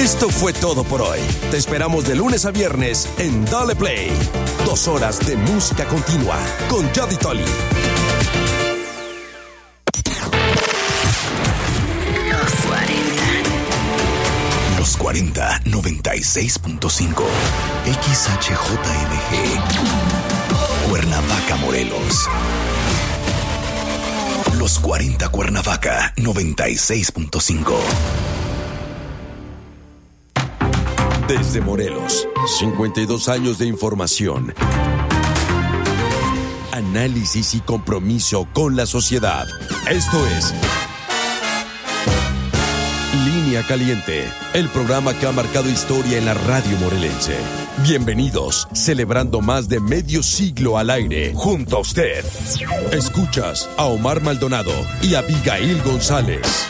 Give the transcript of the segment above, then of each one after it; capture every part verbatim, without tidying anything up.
Esto fue todo por hoy. Te esperamos de lunes a viernes en Dale Play. Dos horas de música continua con Yadi Toli. Los cuarenta, noventa y seis punto cinco. X H J M G. Cuernavaca, Morelos. Los cuarenta Cuernavaca, noventa y seis punto cinco. Desde Morelos, cincuenta y dos años de información, análisis y compromiso con la sociedad. Esto es Línea Caliente, el programa que ha marcado historia en la radio morelense. Bienvenidos, celebrando más de medio siglo al aire, junto a usted. Escuchas a Omar Maldonado y Abigail González.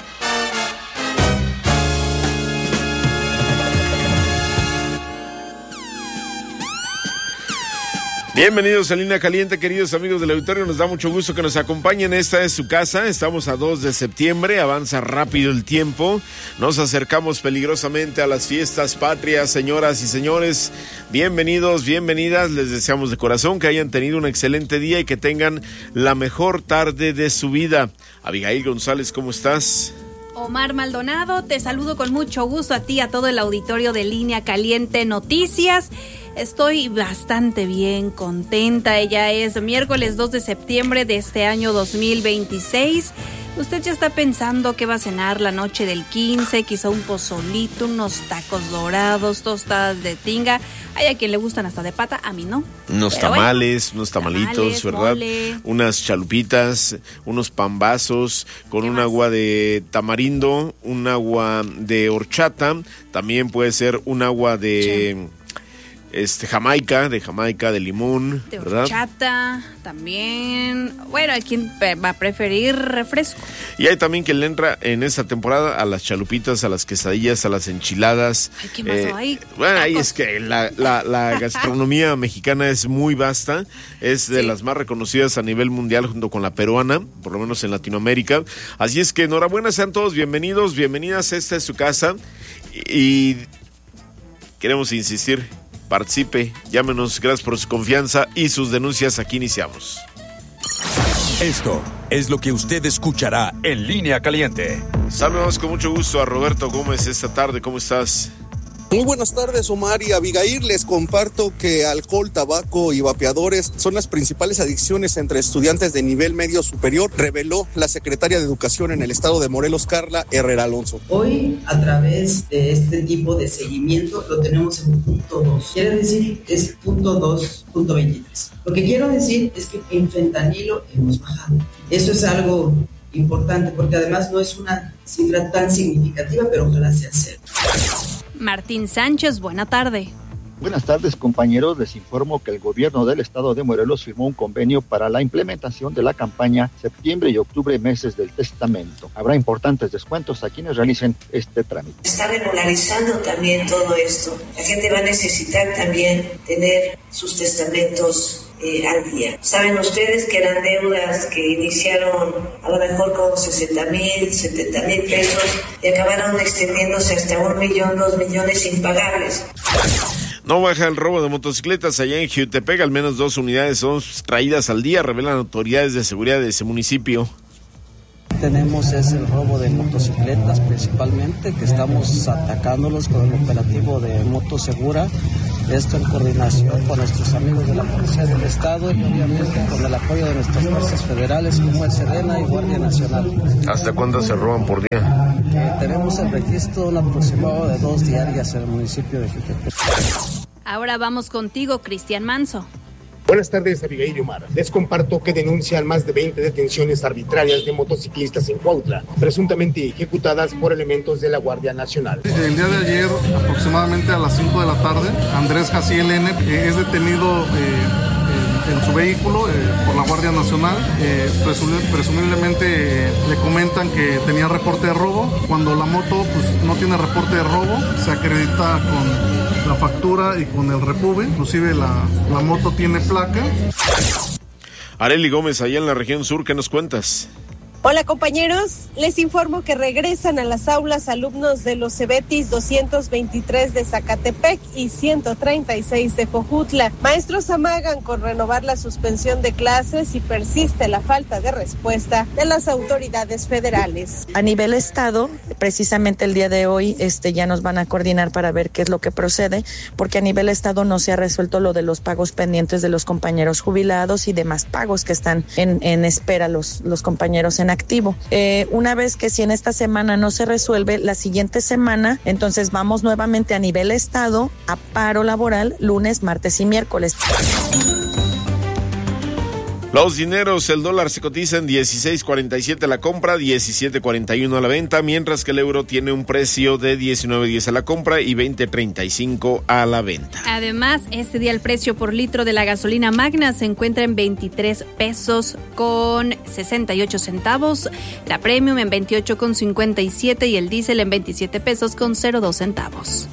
Bienvenidos a Línea Caliente, queridos amigos del auditorio. Nos da mucho gusto que nos acompañen. Esta es su casa. Estamos a dos de septiembre. Avanza rápido el tiempo. Nos acercamos peligrosamente a las fiestas patrias, señoras y señores. Bienvenidos, bienvenidas. Les deseamos de corazón que hayan tenido un excelente día y que tengan la mejor tarde de su vida. Abigail González, ¿cómo estás? Omar Maldonado, te saludo con mucho gusto a ti, a todo el auditorio de Línea Caliente Noticias. Estoy bastante bien, contenta. Ya es miércoles dos de septiembre de este año dos mil veintiséis. Usted ya está pensando qué va a cenar la noche del quince, quizá un pozolito, unos tacos dorados, tostadas de tinga. Hay a quien le gustan hasta de pata, a mí no. Unos Pero tamales, bueno, unos tamalitos, tamales, ¿verdad? mole. Unas chalupitas, unos pambazos con un más? agua de tamarindo, un agua de horchata, también puede ser un agua de... Sí. Este, Jamaica, de Jamaica, de limón, de ¿verdad? Horchata, también. Bueno, hay quien va a preferir refresco. Y hay también quien le entra en esta temporada a las chalupitas, a las quesadillas, a las enchiladas. Ay, ¿qué más eh, hay? Bueno, ahí es que la, la, la gastronomía mexicana es muy vasta, es de sí. las más reconocidas a nivel mundial junto con la peruana, por lo menos en Latinoamérica. Así es que enhorabuena, sean todos bienvenidos, bienvenidas, esta es su casa. Y queremos insistir, participe, llámenos, gracias por su confianza y sus denuncias, aquí iniciamos. Esto es lo que usted escuchará en Línea Caliente. Saludamos con mucho gusto a Roberto Gómez esta tarde, ¿cómo estás? Muy buenas tardes, Omar y Abigail. Les comparto que alcohol, tabaco y vapeadores son las principales adicciones entre estudiantes de nivel medio superior, reveló la secretaria de Educación en el estado de Morelos, Carla Herrera Alonso. Hoy, a través de este tipo de seguimiento, lo tenemos en punto dos. Quiere decir, es punto dos punto veintitrés. Lo que quiero decir es que en fentanilo hemos bajado. Eso es algo importante, porque además no es una cifra tan significativa, pero ojalá sea cero. Martín Sánchez, buena tarde. Buenas tardes, compañeros. Les informo que el gobierno del estado de Morelos firmó un convenio para la implementación de la campaña septiembre y octubre, meses del testamento. Habrá importantes descuentos a quienes realicen este trámite. Está regularizando también todo esto. La gente va a necesitar también tener sus testamentos Eh, al día. Saben ustedes que eran deudas que iniciaron a lo mejor con sesenta mil, setenta mil pesos y acabaron extendiéndose hasta un millón, dos millones impagables. No baja el robo de motocicletas allá en Jiutepec, al menos dos unidades son traídas al día, revelan autoridades de seguridad de ese municipio. Tenemos es el robo de motocicletas principalmente, que estamos atacándolos con el operativo de Moto Segura. Esto en coordinación con nuestros amigos de la Policía del Estado y obviamente con el apoyo de nuestras fuerzas federales como el Sedena y Guardia Nacional. ¿Hasta cuándo se roban por día? Eh, tenemos el registro un aproximado de dos diarias en el municipio de Jiutepec. Ahora vamos contigo, Cristian Manso. Buenas tardes, Abigail y Omar. Les comparto que denuncian más de veinte detenciones arbitrarias de motociclistas en Cuautla, presuntamente ejecutadas por elementos de la Guardia Nacional. El día de ayer, aproximadamente a las cinco de la tarde, Andrés Jaciel N. eh, es detenido eh, en su vehículo eh, por la Guardia Nacional. Eh, presum- presumiblemente eh, le comentan que tenía reporte de robo. Cuando la moto pues, no tiene reporte de robo, se acredita con la factura y con el repube, inclusive la, la moto tiene placa. Arely Gómez, allá en la región sur, ¿qué nos cuentas? Hola compañeros, les informo que regresan a las aulas alumnos de los Cebetis doscientos veintitrés de Zacatepec y ciento treinta y seis de Jojutla. Maestros amagan con renovar la suspensión de clases y persiste la falta de respuesta de las autoridades federales. A nivel estado, precisamente el día de hoy este, ya nos van a coordinar para ver qué es lo que procede, porque a nivel estado no se ha resuelto lo de los pagos pendientes de los compañeros jubilados y demás pagos que están en, en espera los, los compañeros en activo. Eh, una vez que si en esta semana no se resuelve, la siguiente semana, entonces vamos nuevamente a nivel estado a paro laboral lunes, martes y miércoles. Los dineros, el dólar se cotiza en dieciséis cuarenta y siete a la compra, diecisiete cuarenta y uno a la venta, mientras que el euro tiene un precio de diecinueve diez a la compra y veinte treinta y cinco a la venta. Además, este día el precio por litro de la gasolina Magna se encuentra en veintitrés pesos con sesenta y ocho centavos, la Premium en veintiocho con cincuenta y siete y el diésel en veintisiete pesos con cero dos centavos.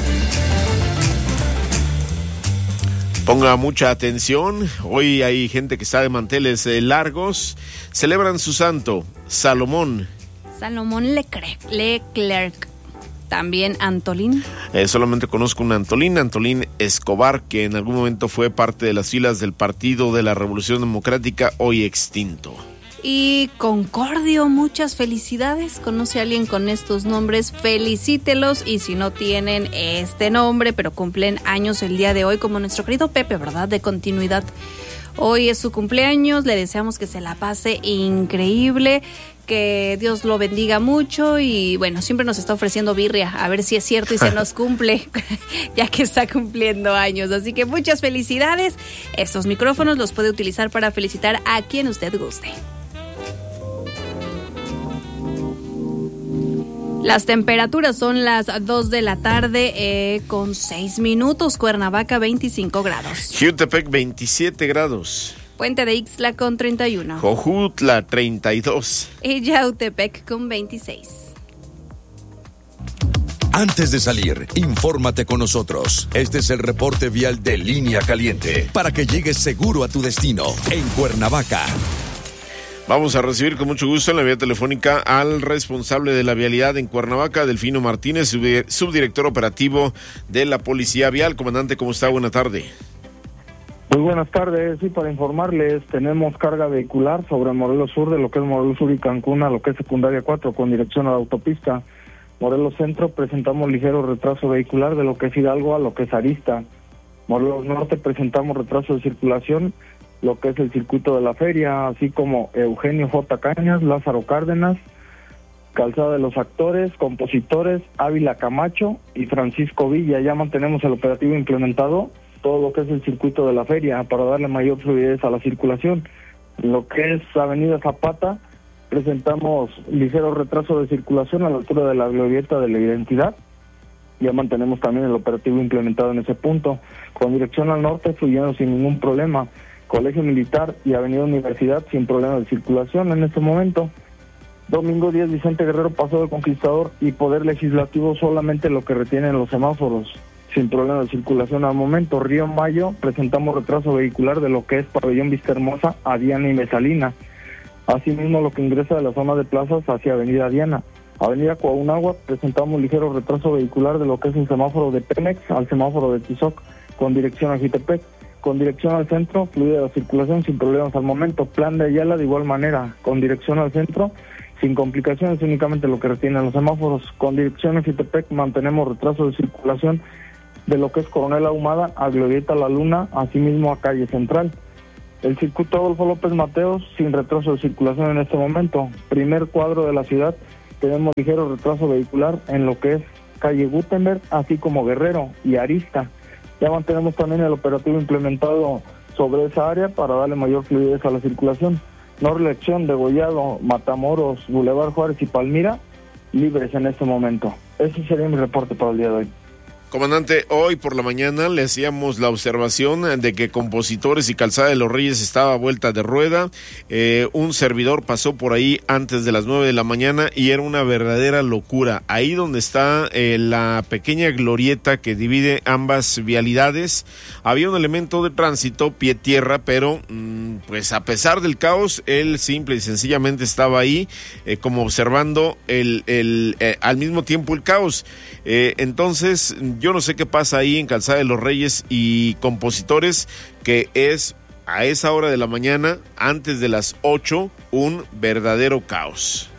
Ponga mucha atención, hoy hay gente que está de manteles eh, largos, celebran su santo, Salomón. Salomón Leclerc, Leclerc. También Antolín. Eh, solamente conozco un Antolín, Antolín Escobar, que en algún momento fue parte de las filas del Partido de la Revolución Democrática, hoy extinto. Y Concordio, muchas felicidades. ¿Conoce a alguien con estos nombres? Felicítelos. Y si no tienen este nombre, pero cumplen años el día de hoy, como nuestro querido Pepe, ¿verdad? De continuidad. Hoy es su cumpleaños, le deseamos que se la pase increíble, que Dios lo bendiga mucho y bueno, siempre nos está ofreciendo birria, a ver si es cierto y se nos cumple, ya que está cumpliendo años. Así que muchas felicidades. Estos micrófonos los puede utilizar para felicitar a quien usted guste. Las temperaturas son las dos de la tarde eh, con seis minutos. Cuernavaca veinticinco grados. Jutepec veintisiete grados. Puente de Ixtla con treinta y uno. Jojutla treinta y dos. Y Yautepec con veintiséis. Antes de salir, infórmate con nosotros. Este es el reporte vial de Línea Caliente para que llegues seguro a tu destino en Cuernavaca. Vamos a recibir con mucho gusto en la vía telefónica al responsable de la vialidad en Cuernavaca, Delfino Martínez, subdirector operativo de la Policía Vial. Comandante, ¿cómo está? Buena tarde. Muy buenas tardes. Sí, para informarles, tenemos carga vehicular sobre Morelos Sur, de lo que es Morelos Sur y Cancún, a lo que es secundaria cuatro, con dirección a la autopista. Morelos Centro, presentamos ligero retraso vehicular de lo que es Hidalgo a lo que es Arista. Morelos Norte, presentamos retraso de circulación, lo que es el circuito de la feria, así como Eugenio J. Cañas, Lázaro Cárdenas, Calzada de los Actores, Compositores, Ávila Camacho y Francisco Villa. Ya mantenemos el operativo implementado, todo lo que es el circuito de la feria, para darle mayor fluidez a la circulación. Lo que es Avenida Zapata, presentamos ligero retraso de circulación a la altura de la glorieta de la Identidad. Ya mantenemos también el operativo implementado en ese punto. Con dirección al norte, fluyendo sin ningún problema. Colegio Militar y Avenida Universidad sin problema de circulación en este momento. Domingo diez, Vicente Guerrero, Paso del Conquistador y Poder Legislativo, solamente lo que retienen los semáforos, sin problema de circulación al momento. Río Mayo, presentamos retraso vehicular de lo que es Pabellón Vista Hermosa a Diana y Mesalina. Asimismo, lo que ingresa de la zona de plazas hacia Avenida Diana. Avenida Coahunáhuac, presentamos ligero retraso vehicular de lo que es el semáforo de Pemex al semáforo de Tizoc, con dirección a Jutepec. Con dirección al centro, fluida la circulación sin problemas al momento. Plan de Ayala de igual manera, con dirección al centro, sin complicaciones, únicamente lo que retienen los semáforos. Con dirección a Jutepec mantenemos retraso de circulación de lo que es Coronel Ahumada a Glorieta La Luna, asimismo a Calle Central. El circuito Adolfo López Mateos, sin retraso de circulación en este momento. Primer cuadro de la ciudad, tenemos ligero retraso vehicular en lo que es Calle Gutenberg, así como Guerrero y Arista. Ya mantenemos también el operativo implementado sobre esa área para darle mayor fluidez a la circulación. No Reelección, Degollado, Matamoros, Boulevard Juárez y Palmira, libres en este momento. Ese sería mi reporte para el día de hoy. Comandante, hoy por la mañana le hacíamos la observación de que Compositores y Calzada de los Reyes estaba a vuelta de rueda. Eh, un servidor pasó por ahí antes de las nueve de la mañana y era una verdadera locura. Ahí donde está eh, la pequeña glorieta que divide ambas vialidades, había un elemento de tránsito pie-tierra, pero mmm, pues a pesar del caos, él simple y sencillamente estaba ahí eh, como observando el, el, eh, al mismo tiempo el caos. Eh, entonces, yo no sé qué pasa ahí en Calzada de los Reyes y Compositores, que es a esa hora de la mañana, antes de las ocho, un verdadero caos.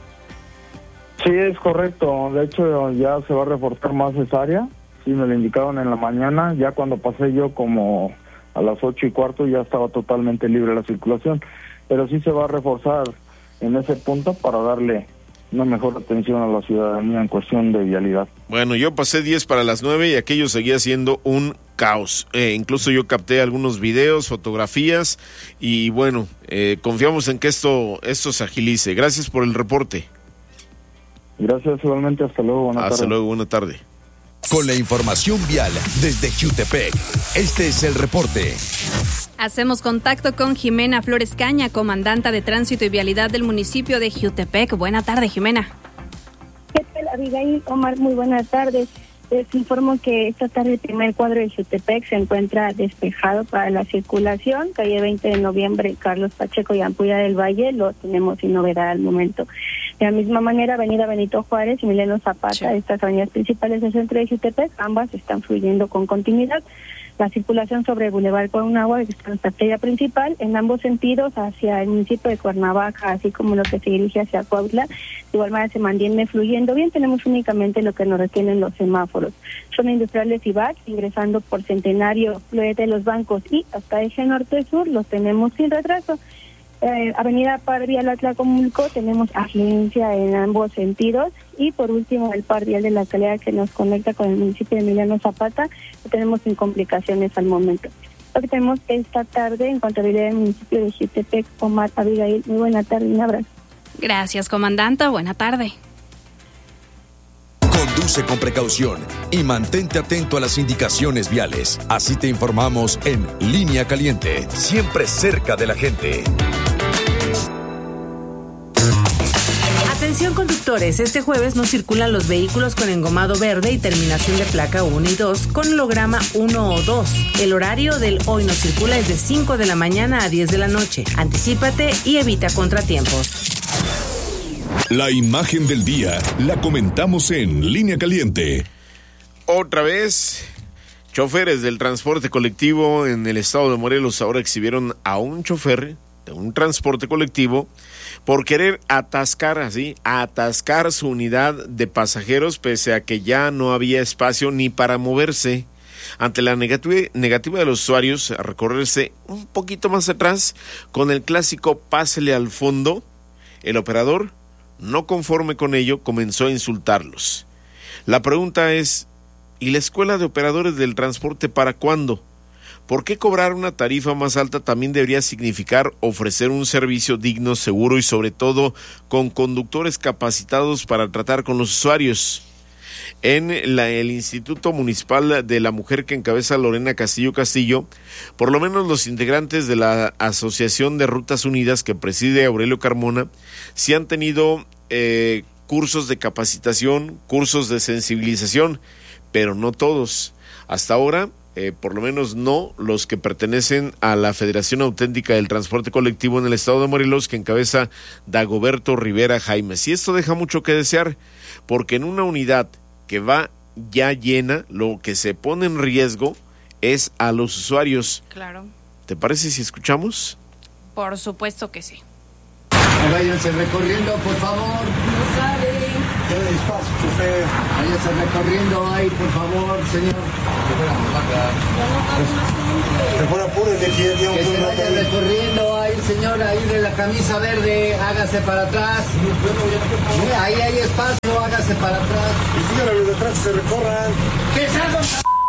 Sí, es correcto. De hecho, ya se va a reforzar más esa área. Sí, me lo indicaron en la mañana. Ya cuando pasé yo como a las ocho y cuarto, ya estaba totalmente libre la circulación. Pero sí se va a reforzar en ese punto para darle una mejor atención a la ciudadanía en cuestión de vialidad. Bueno, yo pasé diez para las nueve y aquello seguía siendo un caos. Eh, incluso yo capté algunos videos, fotografías y bueno, eh, confiamos en que esto, esto se agilice. Gracias por el reporte. Gracias, igualmente. Hasta luego. Buena tarde. Hasta luego. Buena tarde. Con la información vial desde Jiutepec, este es el reporte. Hacemos contacto con Jimena Flores Caña, comandanta de Tránsito y Vialidad del municipio de Jiutepec. Buena tarde, Jimena. ¿Qué tal, Abigail? Omar, muy buenas tardes. Les informo que esta tarde el primer cuadro de Jiutepec se encuentra despejado para la circulación. Calle veinte de noviembre, Carlos Pacheco y Ampulla del Valle lo tenemos sin novedad al momento. De la misma manera, Avenida Benito Juárez y Emiliano Zapata, sí. Estas avenidas principales del centro de Jiutepec, ambas están fluyendo con continuidad. La circulación sobre Boulevard Cuernavaca, que está en nuestra arteria principal, en ambos sentidos, hacia el municipio de Cuernavaca, así como lo que se dirige hacia Cuautla, de igual manera se mantiene fluyendo bien. Tenemos únicamente lo que nos retienen los semáforos. Zona industrial de Cibac, ingresando por Centenario, Florete de los Bancos y hasta Eje Norte-Sur, los tenemos sin retraso. Eh, Avenida Par Vial Atlacomulco, tenemos afluencia en ambos sentidos. Y por último, el par vial de la Calera, que nos conecta con el municipio de Emiliano Zapata, lo tenemos sin complicaciones al momento. Lo que tenemos esta tarde en cuanto a habilidad del municipio de Jiutepec. Omar, Abigail, muy buena tarde, un abrazo. Gracias, comandante, buena tarde. Conduce con precaución y mantente atento a las indicaciones viales. Así te informamos en Línea Caliente, siempre cerca de la gente. Atención conductores, este jueves no circulan los vehículos con engomado verde y terminación de placa uno y dos con holograma uno o dos. El horario del hoy no circula es de cinco de la mañana a diez de la noche. Anticípate y evita contratiempos. La imagen del día la comentamos en Línea Caliente. Otra vez, choferes del transporte colectivo en el estado de Morelos ahora exhibieron a un chofer de un transporte colectivo por querer atascar así, atascar su unidad de pasajeros pese a que ya no había espacio ni para moverse. Ante la negativa, negativa de los usuarios a recorrerse un poquito más atrás con el clásico pásele al fondo, el operador, no conforme con ello, comenzó a insultarlos. La pregunta es, ¿y la escuela de operadores del transporte para cuándo? ¿Por qué cobrar una tarifa más alta también debería significar ofrecer un servicio digno, seguro y sobre todo con conductores capacitados para tratar con los usuarios? En la, el Instituto Municipal de la Mujer que encabeza Lorena Castillo Castillo, por lo menos los integrantes de la Asociación de Rutas Unidas que preside Aurelio Carmona, sí han tenido eh, cursos de capacitación, cursos de sensibilización, pero no todos. Hasta ahora, Eh, por lo menos no los que pertenecen a la Federación Auténtica del Transporte Colectivo en el estado de Morelos, que encabeza Dagoberto Rivera Jaimes. Y esto deja mucho que desear, porque en una unidad que va ya llena, lo que se pone en riesgo es a los usuarios. Claro. ¿Te parece si escuchamos? Por supuesto que sí. Váyanse recorriendo, por favor. No saben. Qué despacio, chofer. Váyanse recorriendo ahí, por favor, señor. Mejor apúrele, que ya Que se vaya recorriendo ahí, señor, ahí de la camisa verde. Hágase para atrás. Mira, ahí hay espacio, hágase para atrás. Y sigan a los de atrás que se recorran. ¡Que salgan!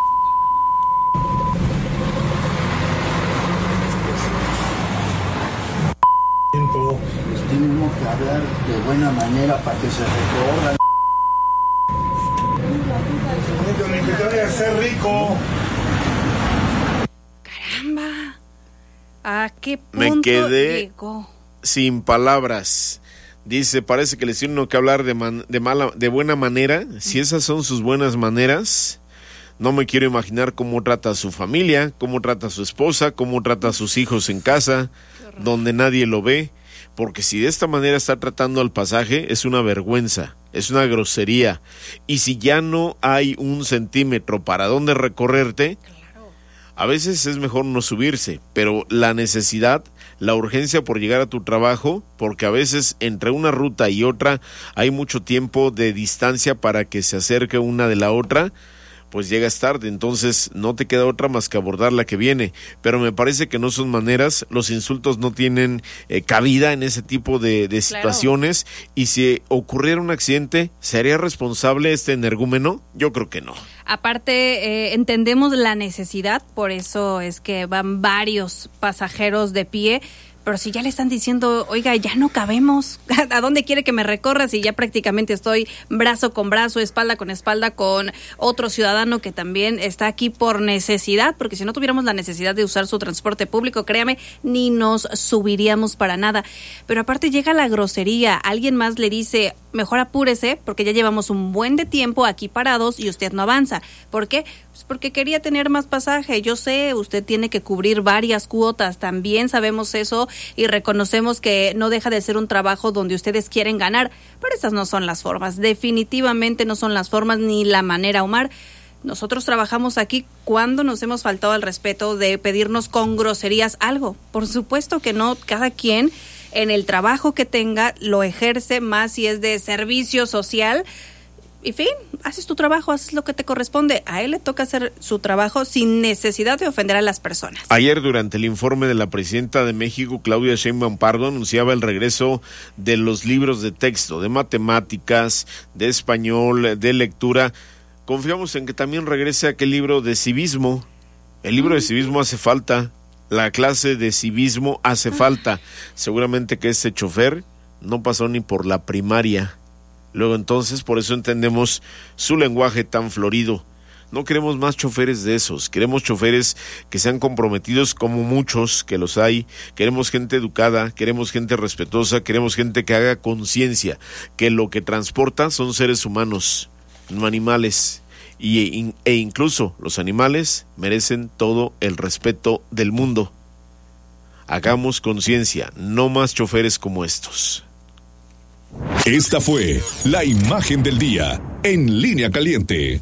Pues tenemos que hablar de buena manera para que se recorran. Que te vaya a ser rico. Caramba. ¿A qué punto Me quedé llegó? Sin palabras. Dice, parece que les tiene uno que hablar de, man, de, mala, de buena manera. Si esas son sus buenas maneras, no me quiero imaginar cómo trata a su familia, cómo trata a su esposa, cómo trata a sus hijos en casa, donde nadie lo ve. Porque si de esta manera está tratando al pasaje, es una vergüenza, es una grosería. Y si ya no hay un centímetro para dónde recorrerte, a veces es mejor no subirse, pero la necesidad, la urgencia por llegar a tu trabajo, porque a veces entre una ruta y otra hay mucho tiempo de distancia para que se acerque una de la otra, pues llegas tarde, entonces no te queda otra más que abordar la que viene. Pero me parece que no son maneras, los insultos no tienen eh, cabida en ese tipo de, de situaciones, claro. Y si ocurriera un accidente, ¿sería responsable este energúmeno? Yo creo que no. Aparte, eh, entendemos la necesidad, por eso es que van varios pasajeros de pie. Pero si ya le están diciendo, oiga, ya no cabemos, ¿a dónde quiere que me recorra? Si ya prácticamente estoy brazo con brazo, espalda con espalda con otro ciudadano que también está aquí por necesidad, porque si no tuviéramos la necesidad de usar su transporte público, créame, ni nos subiríamos para nada. Pero aparte llega la grosería, alguien más le dice, mejor apúrese, porque ya llevamos un buen de tiempo aquí parados y usted no avanza. ¿Por qué? Pues porque quería tener más pasaje. Yo sé, usted tiene que cubrir varias cuotas, también sabemos eso, y reconocemos que no deja de ser un trabajo donde ustedes quieren ganar, pero esas no son las formas, definitivamente no son las formas ni la manera, Omar. Nosotros trabajamos aquí cuando nos hemos faltado al respeto de pedirnos con groserías algo. Por supuesto que no, cada quien en el trabajo que tenga lo ejerce, más si es de servicio social. Y fin, haces tu trabajo, haces lo que te corresponde. A él le toca hacer su trabajo sin necesidad de ofender a las personas. Ayer, durante el informe de la presidenta de México, Claudia Sheinbaum Pardo, anunciaba el regreso de los libros de texto, de matemáticas, de español, de lectura. Confiamos en que también regrese aquel libro de civismo. El libro de civismo hace falta. La clase de civismo hace falta. Seguramente que este chofer no pasó ni por la primaria. Luego entonces, por eso entendemos su lenguaje tan florido. No queremos más choferes de esos, queremos choferes que sean comprometidos como muchos que los hay. Queremos gente educada, queremos gente respetuosa, queremos gente que haga conciencia que lo que transporta son seres humanos, no animales. Y, e incluso los animales merecen todo el respeto del mundo. Hagamos conciencia, no más choferes como estos. Esta fue la imagen del día en Línea Caliente.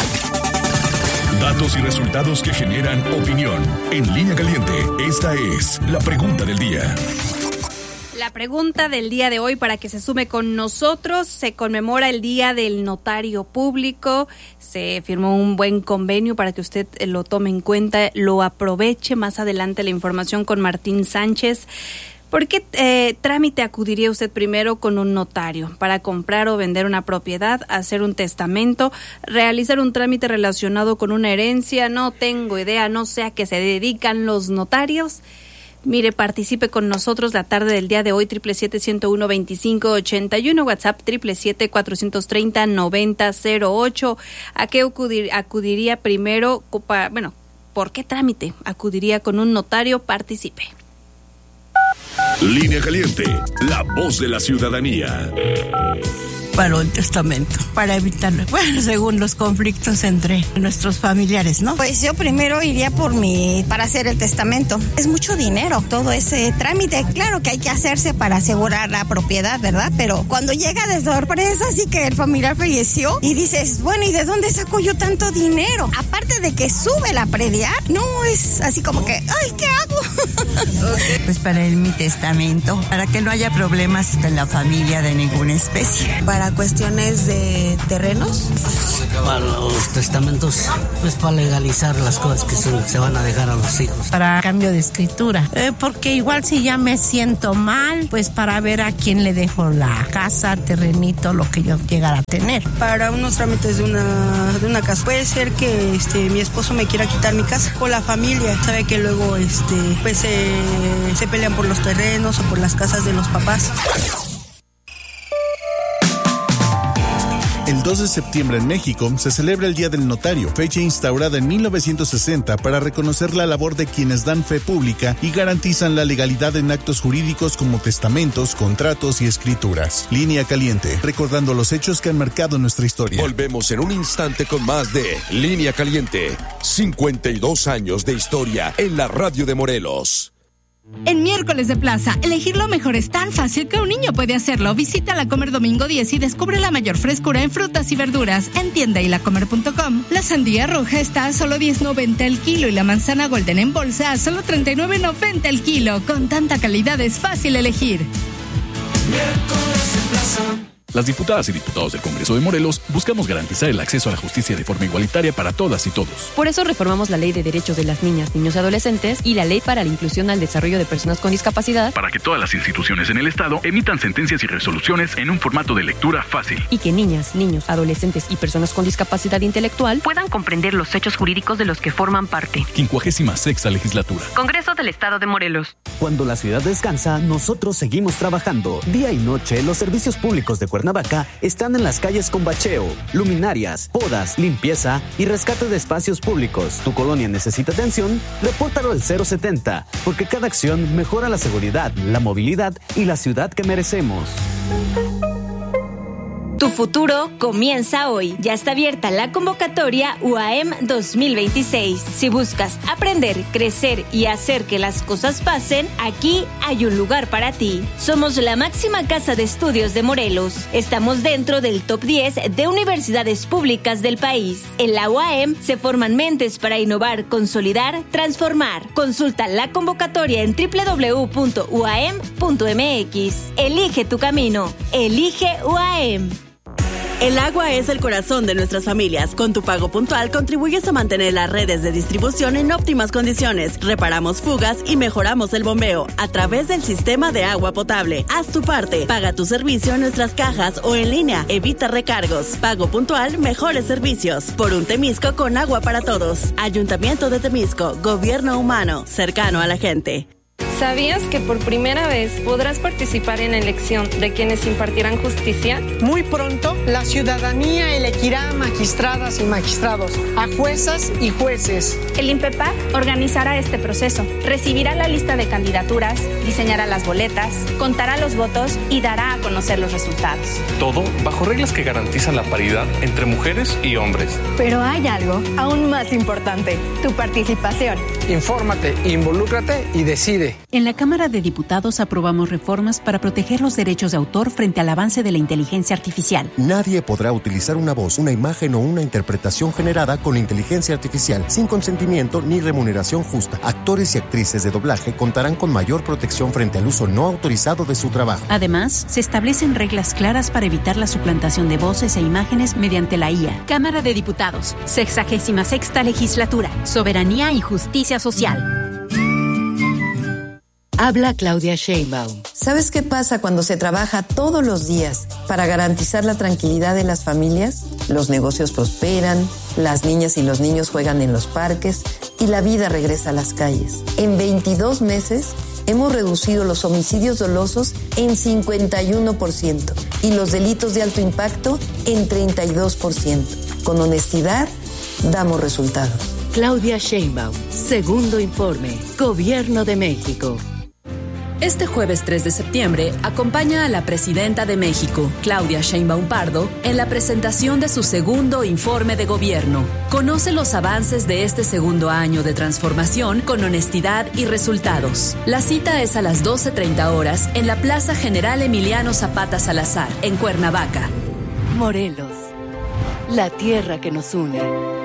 Datos y resultados que generan opinión. En Línea Caliente, esta es la pregunta del día. La pregunta del día de hoy, para que se sume con nosotros, se conmemora el Día del Notario Público. Se firmó un buen convenio para que usted lo tome en cuenta, lo aproveche. Más adelante la información con Martín Sánchez. ¿Por qué eh, trámite acudiría usted primero con un notario? ¿Para comprar o vender una propiedad, hacer un testamento, realizar un trámite relacionado con una herencia? No tengo idea, no sé a qué se dedican los notarios. Mire, participe con nosotros la tarde del día de hoy, siete siete siete, ciento uno, veinticinco ochenta y uno, WhatsApp siete siete siete, cuatrocientos treinta, noventa cero ocho. ¿A qué acudir, acudiría primero? Para, bueno, ¿por qué trámite acudiría con un notario? Participe. Línea Caliente, la voz de la ciudadanía. Para un testamento, para evitar, bueno, según los conflictos entre nuestros familiares, ¿no? Pues yo primero iría por mi, para hacer el testamento. Es mucho dinero, todo ese trámite. Claro que hay que hacerse para asegurar la propiedad, ¿verdad? Pero cuando llega de sorpresa, así que el familiar falleció y dices, bueno, ¿y de dónde saco yo tanto dinero? Aparte de que sube la predial, no es así como que, ay, ¿qué hago? Pues para el, mi testamento, para que no haya problemas en la familia de ninguna especie. Para cuestiones de terrenos. Para los testamentos, pues para legalizar las cosas que se, se van a dejar a los hijos. Para cambio de escritura, eh, porque igual si ya me siento mal, pues para ver a quién le dejo la casa, terrenito, lo que yo llegara a tener. Para unos trámites de una, de una casa. Puede ser que este mi esposo me quiera quitar mi casa o la familia. Sabe que luego este pues eh, se pelean por los terrenos o por las casas de los papás. El El dos de septiembre en México se celebra el Día del Notario, fecha instaurada en mil novecientos sesenta para reconocer la labor de quienes dan fe pública y garantizan la legalidad en actos jurídicos como testamentos, contratos y escrituras. Línea Caliente, recordando los hechos que han marcado nuestra historia. Volvemos en un instante con más de Línea Caliente. cincuenta y dos años de historia en la radio de Morelos. En Miércoles de Plaza, elegir lo mejor es tan fácil que un niño puede hacerlo. Visita La Comer domingo diez y descubre la mayor frescura en frutas y verduras en tienda y la comer punto com. La sandía roja está a solo diez noventa el kilo y la manzana golden en bolsa a solo treinta y nueve noventa el kilo. Con tanta calidad es fácil elegir. Miércoles de Plaza. Las diputadas y diputados del Congreso de Morelos buscamos garantizar el acceso a la justicia de forma igualitaria para todas y todos. Por eso reformamos la Ley de Derechos de las Niñas, Niños y Adolescentes y la Ley para la Inclusión al Desarrollo de Personas con Discapacidad, para que todas las instituciones en el Estado emitan sentencias y resoluciones en un formato de lectura fácil. Y que niñas, niños, adolescentes y personas con discapacidad intelectual puedan comprender los hechos jurídicos de los que forman parte. quincuagésima sexta Legislatura. Congreso del Estado de Morelos. Cuando la ciudad descansa, nosotros seguimos trabajando. Día y noche, los servicios públicos de Cuernavaca están en las calles con bacheo, luminarias, podas, limpieza y rescate de espacios públicos. ¿Tu colonia necesita atención? Repórtalo al cero setenta, porque cada acción mejora la seguridad, la movilidad y la ciudad que merecemos. Tu futuro comienza hoy. Ya está abierta la convocatoria U A M dos mil veintiséis. Si buscas aprender, crecer y hacer que las cosas pasen, aquí hay un lugar para ti. Somos la máxima casa de estudios de Morelos. Estamos dentro del top diez de universidades públicas del país. En la U A M se forman mentes para innovar, consolidar, transformar. Consulta la convocatoria en doble u doble u doble u punto u a m punto m x. Elige tu camino. Elige U A M. El agua es el corazón de nuestras familias. Con tu pago puntual contribuyes a mantener las redes de distribución en óptimas condiciones. Reparamos fugas y mejoramos el bombeo a través del sistema de agua potable. Haz tu parte. Paga tu servicio en nuestras cajas o en línea. Evita recargos. Pago puntual, mejores servicios. Por un Temisco con agua para todos. Ayuntamiento de Temisco. Gobierno humano. Cercano a la gente. ¿Sabías que por primera vez podrás participar en la elección de quienes impartirán justicia? Muy pronto, la ciudadanía elegirá a magistradas y magistrados, a juezas y jueces. El INPEPAC organizará este proceso, recibirá la lista de candidaturas, diseñará las boletas, contará los votos y dará a conocer los resultados. Todo bajo reglas que garantizan la paridad entre mujeres y hombres. Pero hay algo aún más importante, tu participación. Infórmate, involúcrate y decide. En la Cámara de Diputados aprobamos reformas para proteger los derechos de autor frente al avance de la inteligencia artificial. Nadie podrá utilizar una voz, una imagen o una interpretación generada con inteligencia artificial sin consentimiento ni remuneración justa. Actores y actrices de doblaje contarán con mayor protección frente al uso no autorizado de su trabajo. Además, se establecen reglas claras para evitar la suplantación de voces e imágenes mediante la I A. Cámara de Diputados, sexagésima sexta Legislatura, Soberanía y Justicia Social. Habla Claudia Sheinbaum. ¿Sabes qué pasa cuando se trabaja todos los días para garantizar la tranquilidad de las familias? Los negocios prosperan, las niñas y los niños juegan en los parques y la vida regresa a las calles. En veintidós meses hemos reducido los homicidios dolosos en cincuenta y uno por ciento y los delitos de alto impacto en treinta y dos por ciento. Con honestidad, damos resultados. Claudia Sheinbaum, segundo informe, Gobierno de México. Este jueves tres de septiembre acompaña a la presidenta de México, Claudia Sheinbaum Pardo, en la presentación de su segundo informe de gobierno. Conoce los avances de este segundo año de transformación con honestidad y resultados. La cita es a las doce treinta horas en la Plaza General Emiliano Zapata Salazar, en Cuernavaca. Morelos, la tierra que nos une.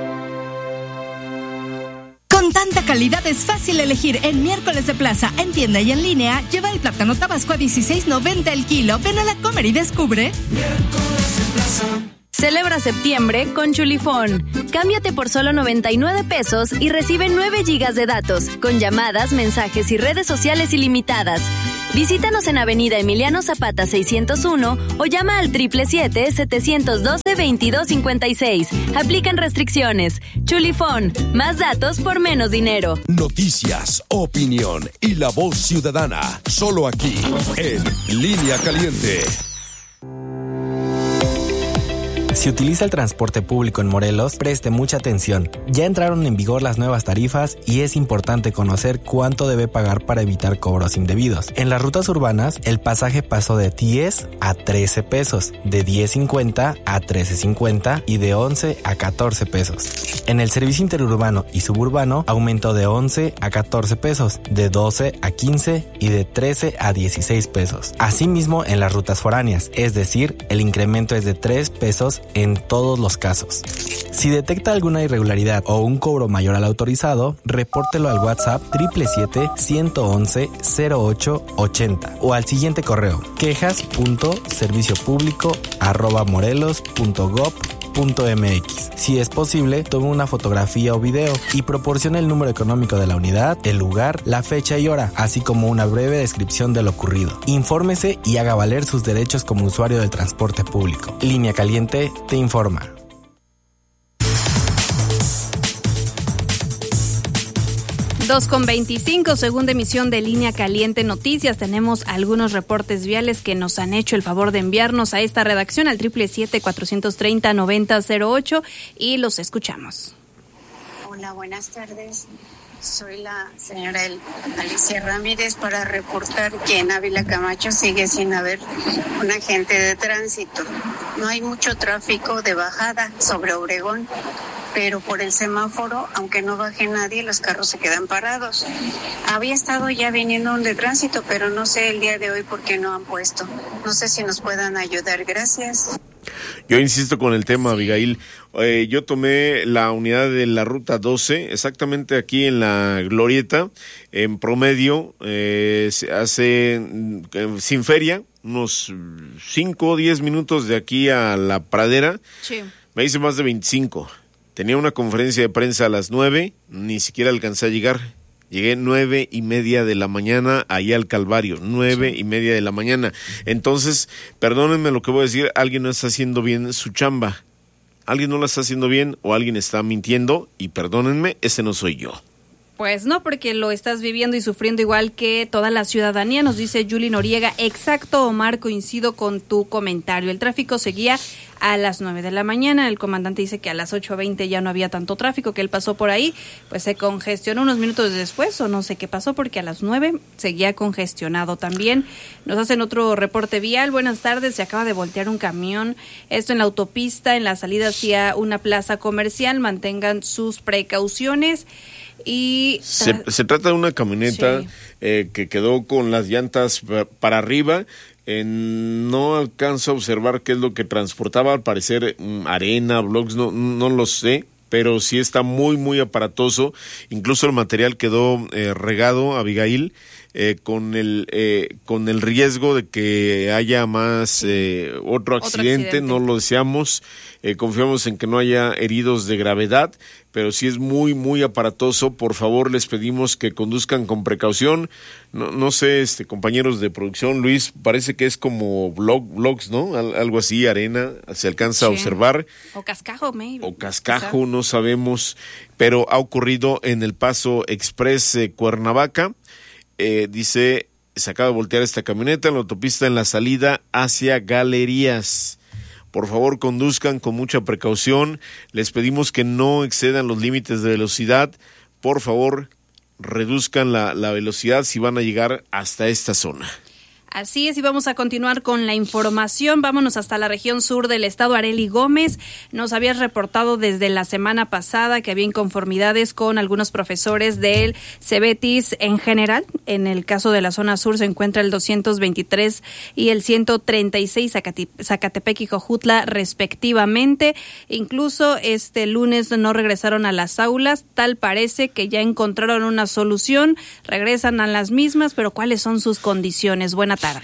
Con tanta calidad es fácil elegir. En Miércoles de Plaza, en tienda y en línea, lleva el plátano tabasco a dieciséis noventa el kilo. Ven a La Comer y descubre. Miércoles de Plaza. Celebra septiembre con Chulifón. Cámbiate por solo noventa y nueve pesos y recibe nueve gigas de datos, con llamadas, mensajes y redes sociales ilimitadas. Visítanos en Avenida Emiliano Zapata seiscientos uno o llama al siete siete siete, siete uno dos, dos dos cinco seis. Aplican restricciones. Chulifón, más datos por menos dinero. Noticias, opinión y la voz ciudadana. Solo aquí, en Línea Caliente. Si utiliza el transporte público en Morelos, preste mucha atención. Ya entraron en vigor las nuevas tarifas y es importante conocer cuánto debe pagar para evitar cobros indebidos. En las rutas urbanas, el pasaje pasó de diez a trece pesos, de diez cincuenta a trece cincuenta y de once a catorce pesos. En el servicio interurbano y suburbano, aumentó de once a catorce pesos, de doce a quince y de trece a dieciséis pesos. Asimismo, en las rutas foráneas, es decir, el incremento es de tres pesos en todos los casos. Si detecta alguna irregularidad o un cobro mayor al autorizado, repórtelo al WhatsApp siete siete siete, uno uno cero ocho ochenta o al siguiente correo quejas punto servicio público arroba morelos punto gob punto mx. Si es posible, tome una fotografía o video y proporcione el número económico de la unidad, el lugar, la fecha y hora, así como una breve descripción de lo ocurrido. Infórmese y haga valer sus derechos como usuario del transporte público. Línea Caliente te informa. dos con veinticinco, segunda emisión de Línea Caliente Noticias. Tenemos algunos reportes viales que nos han hecho el favor de enviarnos a esta redacción al triple siete, cuatrocientos treinta, noventa cero ocho y los escuchamos. Hola, buenas tardes. Soy la señora Alicia Ramírez para reportar que en Ávila Camacho sigue sin haber un agente de tránsito. No hay mucho tráfico de bajada sobre Obregón, pero por el semáforo, aunque no baje nadie, los carros se quedan parados. Había estado ya viniendo un de tránsito, pero no sé el día de hoy por qué no han puesto. No sé si nos puedan ayudar. Gracias. Yo insisto con el tema, Abigail. Eh, yo tomé la unidad de la ruta doce, exactamente aquí en la Glorieta, en promedio, eh, se hace eh, sin feria, unos cinco o diez minutos de aquí a la Pradera. Sí. Me hice más de veinticinco. Tenía una conferencia de prensa a las nueve, ni siquiera alcancé a llegar. Llegué nueve y media de la mañana ahí al Calvario, nueve y media de la mañana. Entonces, perdónenme lo que voy a decir, alguien no está haciendo bien su chamba. Alguien no la está haciendo bien o alguien está mintiendo y perdónenme, ese no soy yo. Pues no, porque lo estás viviendo y sufriendo igual que toda la ciudadanía, nos dice Yuli Noriega. Exacto, Omar, coincido con tu comentario. El tráfico seguía a las nueve de la mañana, el comandante dice que a las ocho veinte ya no había tanto tráfico, que él pasó por ahí, pues se congestionó unos minutos después, o no sé qué pasó, porque a las nueve seguía congestionado también. Nos hacen otro reporte vial. Buenas tardes, se acaba de voltear un camión, esto en la autopista, en la salida hacia una plaza comercial, mantengan sus precauciones. Y se, se trata de una camioneta sí. eh, que quedó con las llantas para arriba. Eh, no alcanzo a observar qué es lo que transportaba, al parecer arena, bloques, no, no lo sé, pero sí está muy, muy aparatoso. Incluso el material quedó eh, regado, Abigail, eh, con el eh, con el riesgo de que haya más eh, otro, accidente, otro accidente, no lo deseamos. Eh, confiamos en que no haya heridos de gravedad, pero sí es muy, muy aparatoso. Por favor, les pedimos que conduzcan con precaución. No, no sé, este compañeros de producción, Luis, parece que es como blog, blogs, ¿no? Al, algo así, arena, se alcanza sí. a observar. O cascajo, maybe. O cascajo, no sabemos, pero ha ocurrido en el Paso Express eh, Cuernavaca. Eh, dice, se acaba de voltear esta camioneta en la autopista en la salida hacia Galerías. Por favor, conduzcan con mucha precaución. Les pedimos que no excedan los límites de velocidad. Por favor, reduzcan la, la velocidad si van a llegar hasta esta zona. Así es, y vamos a continuar con la información. Vámonos hasta la región sur del estado. Arely Gómez, nos habías reportado desde la semana pasada que había inconformidades con algunos profesores del Cebetis en general. En el caso de la zona sur se encuentra el doscientos veintitrés y el ciento treinta y seis Zacatepec y Jojutla respectivamente. Incluso este lunes no regresaron a las aulas. Tal parece que ya encontraron una solución. Regresan a las mismas, pero ¿cuáles son sus condiciones? Buena tarde.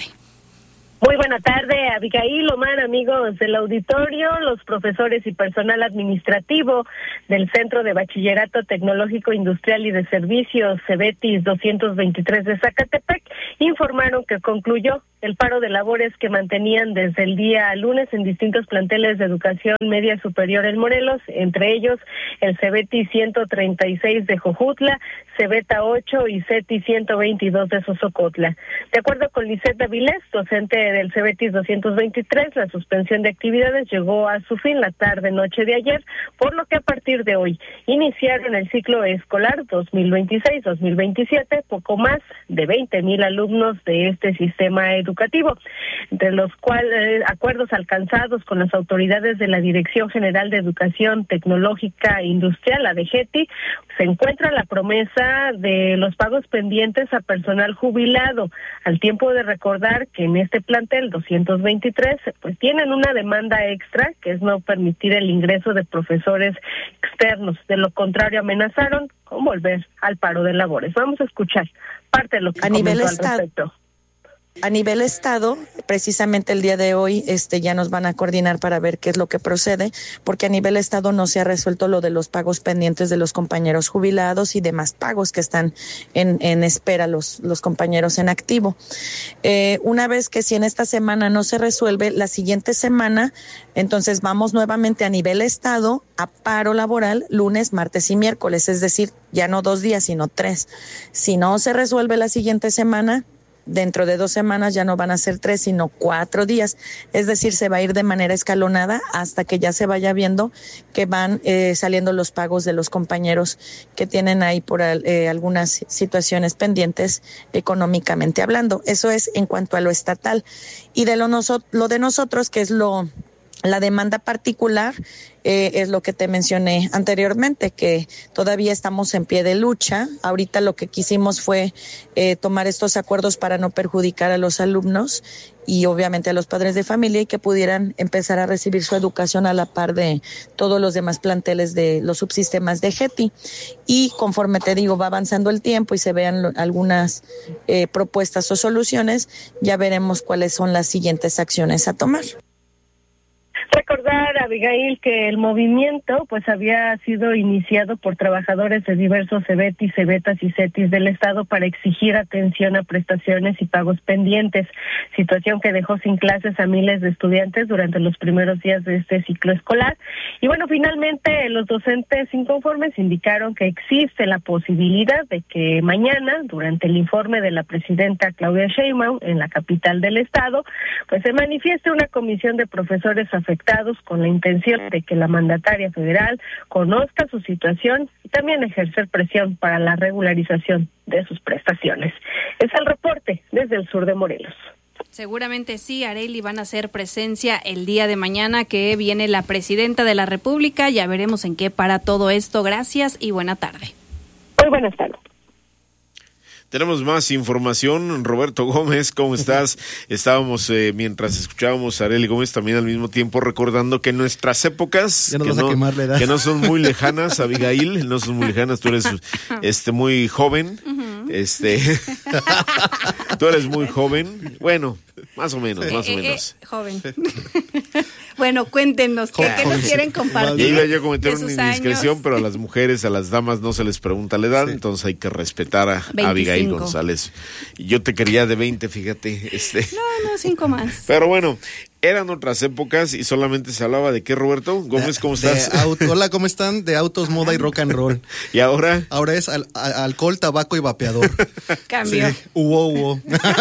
Muy buena tarde, Abigail, Omar, amigos del auditorio, los profesores y personal administrativo del Centro de Bachillerato Tecnológico Industrial y de Servicios Cebetis doscientos veintitrés de Zacatepec informaron que concluyó el paro de labores que mantenían desde el día lunes en distintos planteles de educación media superior en Morelos, entre ellos el Cebetis ciento treinta y seis de Jojutla, Cebeta ocho y Cetis ciento veintidós de Sosocotla. De acuerdo con Lisette Avilés, docente del Cebetis doscientos veintitrés, la suspensión de actividades llegó a su fin la tarde-noche de ayer, por lo que a partir de hoy iniciaron el ciclo escolar dos mil veintiséis dos mil veintisiete, poco más de veinte mil alumnos de este sistema educativo, entre los cuales acuerdos alcanzados con las autoridades de la Dirección General de Educación Tecnológica e Industrial, la D G E T I, se encuentra la promesa de los pagos pendientes a personal jubilado, al tiempo de recordar que en este plantel doscientos veintitrés pues tienen una demanda extra, que es no permitir el ingreso de profesores externos. De lo contrario, amenazaron con volver al paro de labores. Vamos a escuchar parte de lo que a nivel comentó al estado, respecto. A nivel estado, precisamente el día de hoy este ya nos van a coordinar para ver qué es lo que procede, porque a nivel estado no se ha resuelto lo de los pagos pendientes de los compañeros jubilados y demás pagos que están en, en espera los, los compañeros en activo. Eh, una vez que si en esta semana no se resuelve, la siguiente semana, entonces vamos nuevamente a nivel estado a paro laboral lunes, martes y miércoles, es decir, ya no dos días, sino tres. Si no se resuelve la siguiente semana, dentro de dos semanas ya no van a ser tres, sino cuatro días. Es decir, se va a ir de manera escalonada hasta que ya se vaya viendo que van eh, saliendo los pagos de los compañeros que tienen ahí por eh, algunas situaciones pendientes económicamente hablando. Eso es en cuanto a lo estatal. Y de lo, noso- lo de nosotros, que es lo... La demanda particular eh, es lo que te mencioné anteriormente, que todavía estamos en pie de lucha. Ahorita lo que quisimos fue eh, tomar estos acuerdos para no perjudicar a los alumnos y obviamente a los padres de familia y que pudieran empezar a recibir su educación a la par de todos los demás planteles de los subsistemas de G E T I. Y conforme te digo, va avanzando el tiempo y se vean lo, algunas eh, propuestas o soluciones, ya veremos cuáles son las siguientes acciones a tomar. Recordar, Abigail, que el movimiento pues había sido iniciado por trabajadores de diversos Cebetis, Cebetas y Cetis del Estado para exigir atención a prestaciones y pagos pendientes, situación que dejó sin clases a miles de estudiantes durante los primeros días de este ciclo escolar. Y bueno, finalmente los docentes inconformes indicaron que existe la posibilidad de que mañana, durante el informe de la presidenta Claudia Sheinbaum en la capital del Estado, pues se manifieste una comisión de profesores afectados con la intención de que la mandataria federal conozca su situación y también ejercer presión para la regularización de sus prestaciones. Es el reporte desde el sur de Morelos. Seguramente sí, Arely, van a hacer presencia el día de mañana que viene la presidenta de la República. Ya veremos en qué para todo esto. Gracias y buena tarde. Muy buenas tardes. Tenemos más información. Roberto Gómez, ¿cómo estás? Estábamos, eh, mientras escuchábamos a Arely Gómez, también al mismo tiempo recordando que nuestras épocas, ya no que, vas no, a quemar la edad. que no son muy lejanas, Abigail, no son muy lejanas, tú eres este muy joven, uh-huh. este, tú eres muy joven, bueno, más o menos, más eh, o menos. Eh, joven. Bueno, cuéntenos, ¿qué, ¿qué nos quieren compartir? Y iba yo a cometer una indiscreción, años. Pero a las mujeres, a las damas no se les pregunta la edad, sí. Entonces hay que respetar a veinticinco. Abigail González. Yo te quería de veinte, fíjate. Este. No, no, cinco más. Pero bueno, eran otras épocas y solamente se hablaba de qué, Roberto Gómez, ¿cómo estás? Auto, hola, ¿cómo están? De autos, moda y rock and roll. ¿Y ahora? Ahora es al, al, alcohol, tabaco y vapeador. Cambio. Sí. Hubo, hubo.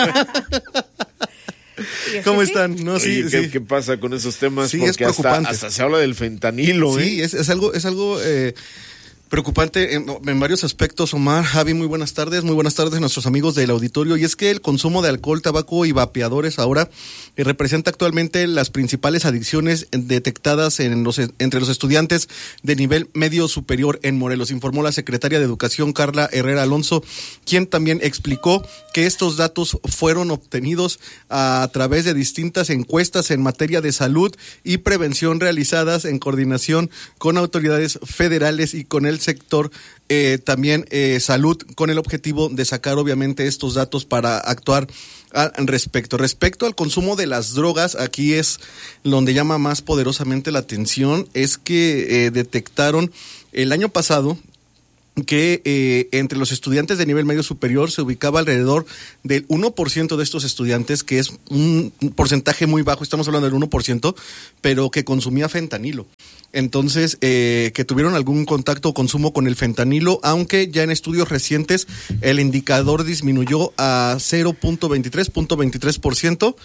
¿Cómo están? No, sí, Oye, ¿qué, sí. ¿Qué pasa con esos temas? Sí, porque es preocupante. Hasta, hasta se habla del fentanilo, ¿eh? Sí, es, es algo, es algo eh, preocupante en, en varios aspectos. Omar, Javi, muy buenas tardes. Muy buenas tardes a nuestros amigos del auditorio. Y es que el consumo de alcohol, tabaco y vapeadores ahora eh, representa actualmente las principales adicciones detectadas en los, entre los estudiantes de nivel medio superior en Morelos, informó la secretaria de Educación, Carla Herrera Alonso, quien también explicó que estos datos fueron obtenidos a través de distintas encuestas en materia de salud y prevención realizadas en coordinación con autoridades federales y con el sector eh, también eh, salud, con el objetivo de sacar obviamente estos datos para actuar al respecto. Respecto al consumo de las drogas, aquí es donde llama más poderosamente la atención, es que eh, detectaron el año pasado que eh, entre los estudiantes de nivel medio superior se ubicaba alrededor del uno por ciento de estos estudiantes, que es un porcentaje muy bajo, estamos hablando del uno por ciento, pero que consumía fentanilo. Entonces, eh, que tuvieron algún contacto o consumo con el fentanilo, aunque ya en estudios recientes el indicador disminuyó a cero punto veintitrés por ciento,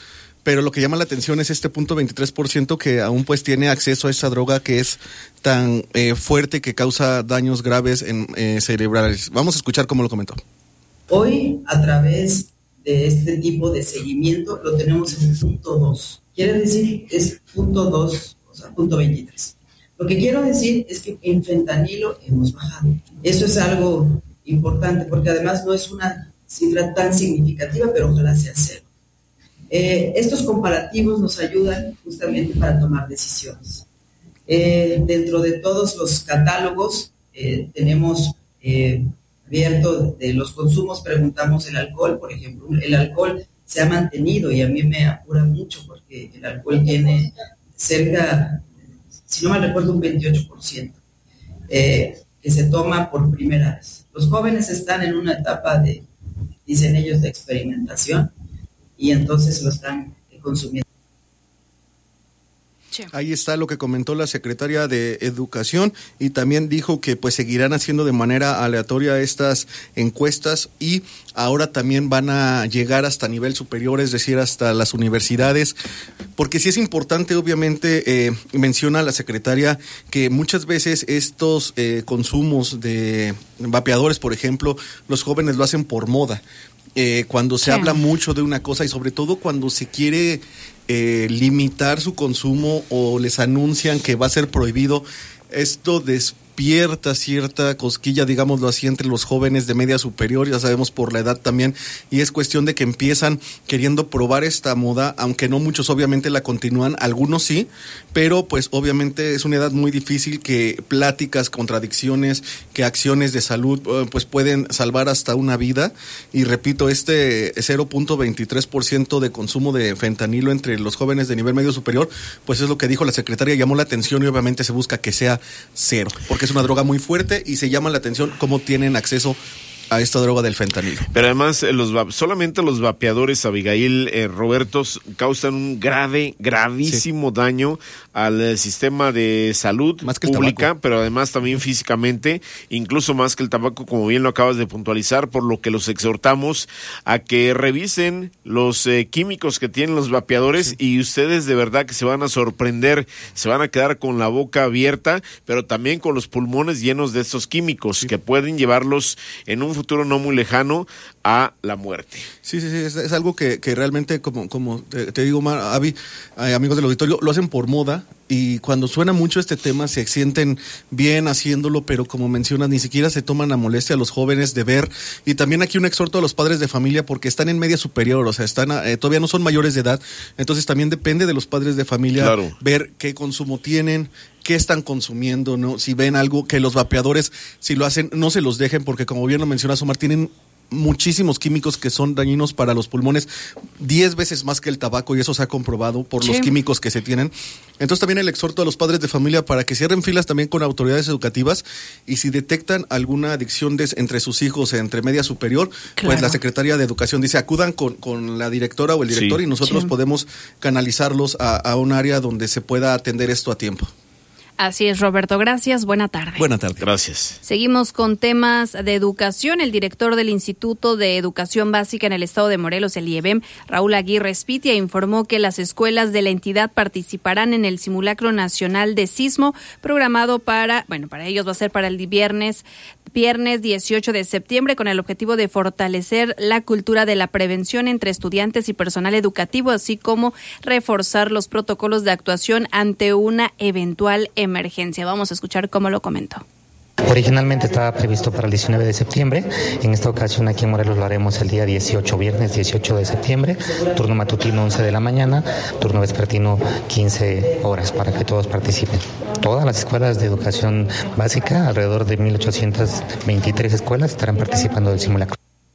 pero lo que llama la atención es este punto veintitrés por ciento que aún pues tiene acceso a esa droga que es tan eh, fuerte que causa daños graves en eh, cerebrales. Vamos a escuchar cómo lo comentó. Hoy, a través de este tipo de seguimiento, lo tenemos en el punto dos. Quiere decir, es punto dos, o sea, punto veintitrés. Lo que quiero decir es que en fentanilo hemos bajado. Eso es algo importante, porque además no es una cifra tan significativa, pero ojalá sea cero. Eh, estos comparativos nos ayudan justamente para tomar decisiones. Eh, dentro de todos los catálogos eh, tenemos eh, abierto de los consumos, preguntamos el alcohol, por ejemplo. El alcohol se ha mantenido y a mí me apura mucho porque el alcohol tiene cerca, si no mal recuerdo, un veintiocho por ciento eh, que se toma por primera vez. Los jóvenes están en una etapa de, dicen ellos, de experimentación y entonces lo están consumiendo. Ahí está lo que comentó la secretaria de Educación y también dijo que pues seguirán haciendo de manera aleatoria estas encuestas y ahora también van a llegar hasta nivel superior, es decir, hasta las universidades, porque sí es importante, obviamente, eh, menciona la secretaria que muchas veces estos eh, consumos de vapeadores, por ejemplo, los jóvenes lo hacen por moda. Eh, cuando se sí. habla mucho de una cosa y sobre todo cuando se quiere eh, limitar su consumo o les anuncian que va a ser prohibido, esto despierta cierta cosquilla, digámoslo así, entre los jóvenes de media superior, ya sabemos por la edad también, y es cuestión de que empiezan queriendo probar esta moda, aunque no muchos obviamente la continúan, algunos sí, pero pues obviamente es una edad muy difícil que pláticas, contradicciones, que acciones de salud pues pueden salvar hasta una vida, y repito, este cero punto veintitrés por ciento de consumo de fentanilo entre los jóvenes de nivel medio superior, pues es lo que dijo la secretaria, llamó la atención y obviamente se busca que sea cero, porque es una droga muy fuerte y se llama la atención cómo tienen acceso a esta droga del fentanilo. Pero además, los solamente los vapeadores, Abigail, eh, Robertos, causan un grave, gravísimo sí. daño al eh, sistema de salud más que pública, pero además también físicamente, incluso más que el tabaco, como bien lo acabas de puntualizar, por lo que los exhortamos a que revisen los eh, químicos que tienen los vapeadores sí. y ustedes de verdad que se van a sorprender, se van a quedar con la boca abierta, pero también con los pulmones llenos de estos químicos sí. que pueden llevarlos en un futuro no muy lejano a la muerte. Sí, sí, sí, es, es algo que, que realmente, como, como te, te digo, Mar, Avi, eh, amigos del auditorio, lo hacen por moda y cuando suena mucho este tema se sienten bien haciéndolo, pero como mencionas, ni siquiera se toman la molestia a los jóvenes de ver, y también aquí un exhorto a los padres de familia porque están en media superior, o sea, están eh, todavía no son mayores de edad, entonces también depende de los padres de familia claro. ver qué consumo tienen, qué están consumiendo, ¿no? Si ven algo, que los vapeadores, si lo hacen, no se los dejen, porque como bien lo mencionas, Omar, tienen muchísimos químicos que son dañinos para los pulmones, diez veces más que el tabaco, y eso se ha comprobado por sí. los químicos que se tienen. Entonces también el exhorto a los padres de familia para que cierren filas también con autoridades educativas, y si detectan alguna adicción de, entre sus hijos, entre media superior, claro. pues la Secretaría de Educación dice, acudan con, con la directora o el director sí. y nosotros sí. podemos canalizarlos a, a un área donde se pueda atender esto a tiempo. Así es, Roberto. Gracias. Buena tarde. Buena tarde. Gracias. Seguimos con temas de educación. El director del Instituto de Educación Básica en el Estado de Morelos, el I E B E M, Raúl Aguirre Espitia, informó que las escuelas de la entidad participarán en el Simulacro Nacional de Sismo, programado para, bueno, para ellos va a ser para el viernes, viernes dieciocho de septiembre, con el objetivo de fortalecer la cultura de la prevención entre estudiantes y personal educativo, así como reforzar los protocolos de actuación ante una eventual emergencia. emergencia. Vamos a escuchar cómo lo comentó. Originalmente estaba previsto para el diecinueve de septiembre, en esta ocasión aquí en Morelos lo haremos el día dieciocho, viernes dieciocho de septiembre, turno matutino once de la mañana, turno vespertino quince horas, para que todos participen. Todas las escuelas de educación básica, alrededor de mil ochocientas veintitrés escuelas, estarán participando del simulacro.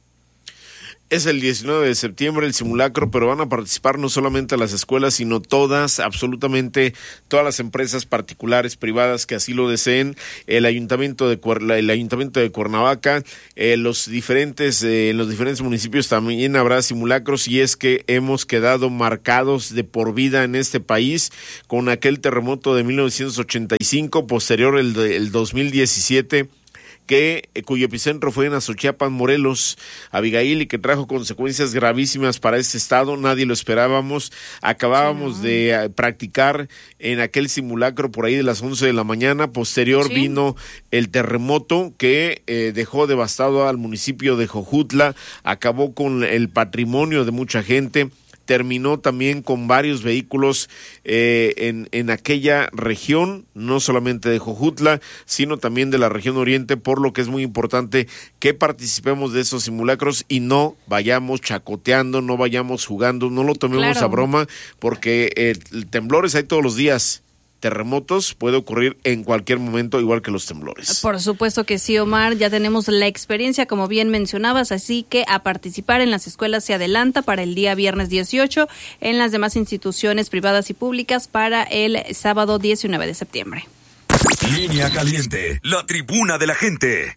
Es el diecinueve de septiembre el simulacro, pero van a participar no solamente las escuelas, sino todas, absolutamente todas las empresas particulares, privadas que así lo deseen, el ayuntamiento de Cuer- el ayuntamiento de Cuernavaca, eh, los diferentes, eh, en los diferentes municipios también habrá simulacros, y es que hemos quedado marcados de por vida en este país con aquel terremoto de mil novecientos ochenta y cinco, posterior el, de, el dos mil diecisiete, que eh, cuyo epicentro fue en Azochiapan, Morelos, Abigail, y que trajo consecuencias gravísimas para este estado. Nadie lo esperábamos. Acabábamos sí, no. de eh, practicar en aquel simulacro por ahí de las once de la mañana. Posterior sí. vino el terremoto que eh, dejó devastado al municipio de Jojutla, acabó con el patrimonio de mucha gente, terminó también con varios vehículos eh, en, en aquella región, no solamente de Jojutla, sino también de la región oriente, por lo que es muy importante que participemos de esos simulacros y no vayamos chacoteando, no vayamos jugando, no lo tomemos claro. a broma, porque eh, temblores hay todos los días. Terremotos puede ocurrir en cualquier momento, igual que los temblores. Por supuesto que sí, Omar, ya tenemos la experiencia, como bien mencionabas, así que a participar en las escuelas se adelanta para el día viernes dieciocho, en las demás instituciones privadas y públicas para el sábado diecinueve de septiembre. Línea Caliente, la tribuna de la gente.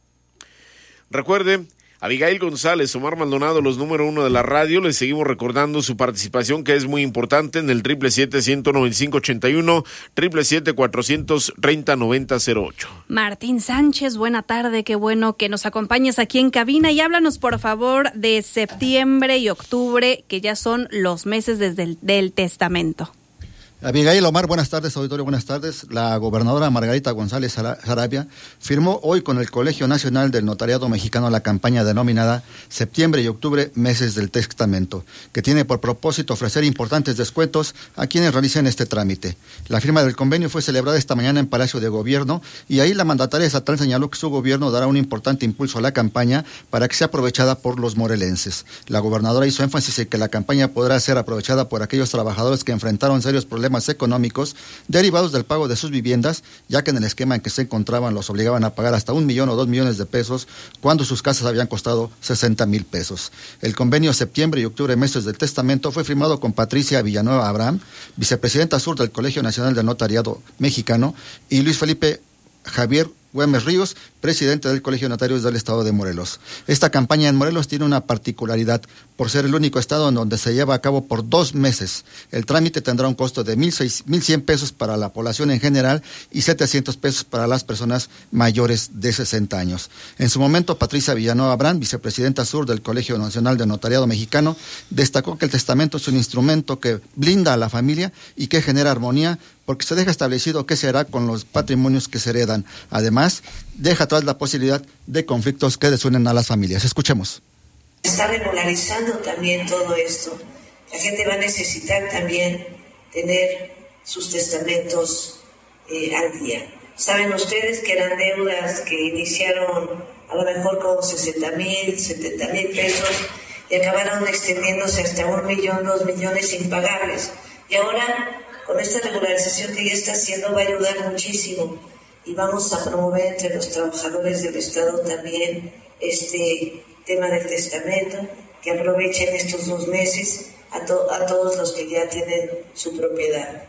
Recuerde, Abigail González, Omar Maldonado, los número uno de la radio. Les seguimos recordando su participación, que es muy importante, en el triple siete, ciento noventa y cinco, ochenta y uno, triple siete, cuatrocientos treinta, noventa, cero ocho. Martín Sánchez, buena tarde, qué bueno que nos acompañes aquí en cabina, y háblanos por favor de septiembre y octubre, que ya son los meses desde el del testamento. Abigail, Omar, buenas tardes, auditorio, buenas tardes. La gobernadora Margarita González Sarabia firmó hoy con el Colegio Nacional del Notariado Mexicano la campaña denominada Septiembre y Octubre, Meses del Testamento, que tiene por propósito ofrecer importantes descuentos a quienes realicen este trámite. La firma del convenio fue celebrada esta mañana en Palacio de Gobierno, y ahí la mandataria estatal señaló que su gobierno dará un importante impulso a la campaña para que sea aprovechada por los morelenses. La gobernadora hizo énfasis en que la campaña podrá ser aprovechada por aquellos trabajadores que enfrentaron serios problemas económicos derivados del pago de sus viviendas, ya que en el esquema en que se encontraban los obligaban a pagar hasta un millón o dos millones de pesos cuando sus casas habían costado sesenta mil pesos. El convenio Septiembre y Octubre, Meses del Testamento, fue firmado con Patricia Villanueva Abraham, vicepresidenta sur del Colegio Nacional del Notariado Mexicano, y Luis Felipe Javier Güemes Ríos, presidente del Colegio de Notarios del Estado de Morelos. Esta campaña en Morelos tiene una particularidad, por ser el único estado en donde se lleva a cabo por dos meses. El trámite tendrá un costo de mil cien pesos para la población en general y setecientos pesos para las personas mayores de sesenta años. En su momento, Patricia Villanueva Abraham, vicepresidenta sur del Colegio Nacional de Notariado Mexicano, destacó que el testamento es un instrumento que blinda a la familia y que genera armonía, porque se deja establecido qué se hará con los patrimonios que se heredan. Además, deja atrás la posibilidad de conflictos que desunen a las familias. Escuchemos. Se está regularizando también todo esto. La gente va a necesitar también tener sus testamentos eh, al día. Saben ustedes que eran deudas que iniciaron a lo mejor con sesenta mil, setenta mil pesos y acabaron extendiéndose hasta un millón, dos millones impagables. Y ahora, con esta regularización que ya está haciendo, va a ayudar muchísimo, y vamos a promover entre los trabajadores del Estado también este tema del testamento, que aprovechen estos dos meses a, to- a todos los que ya tienen su propiedad.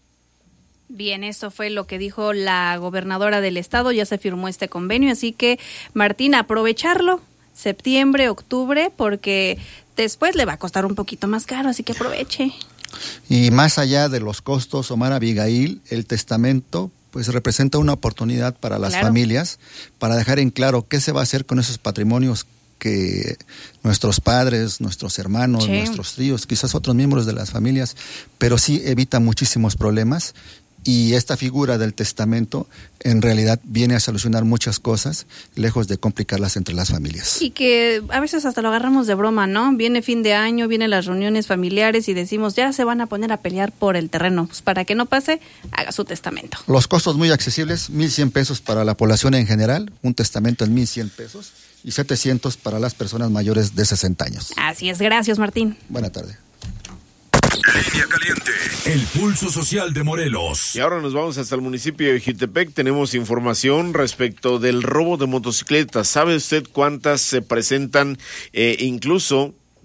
Bien, esto fue lo que dijo la gobernadora del estado, ya se firmó este convenio, así que Martín, aprovecharlo, septiembre, octubre, porque después le va a costar un poquito más caro, así que aproveche. Y más allá de los costos, Omar, Abigail, el testamento pues representa una oportunidad para las claro. familias, para dejar en claro qué se va a hacer con esos patrimonios que nuestros padres, nuestros hermanos, sí. nuestros tíos, quizás otros miembros de las familias, pero sí evita muchísimos problemas. Y esta figura del testamento en realidad viene a solucionar muchas cosas, lejos de complicarlas entre las familias. Y que a veces hasta lo agarramos de broma, ¿no? Viene fin de año, vienen las reuniones familiares y decimos, ya se van a poner a pelear por el terreno. Pues para que no pase, haga su testamento. Los costos muy accesibles, mil cien pesos para la población en general, un testamento en mil cien pesos y setecientos para las personas mayores de sesenta años. Así es, gracias Martín. Buena tarde. Línea Caliente, el pulso social de Morelos. Y ahora nos vamos hasta el municipio de Jitepec. Tenemos información respecto del robo de motocicletas. ¿Sabe usted cuántas se presentan? Eh, incluso